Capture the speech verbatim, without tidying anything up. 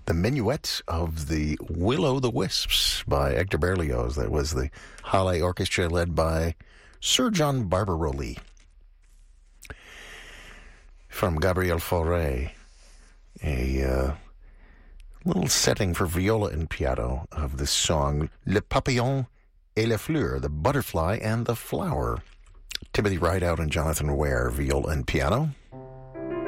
the minuet of the Will-O'-the-Wisps by Hector Berlioz. That was the Halle Orchestra led by Sir John Barbaroli. From Gabriel Fauré, a uh, little setting for viola and piano of this song, Le Papillon et la Fleur, the butterfly and the flower. Timothy Rideout and Jonathan Ware, viola and piano.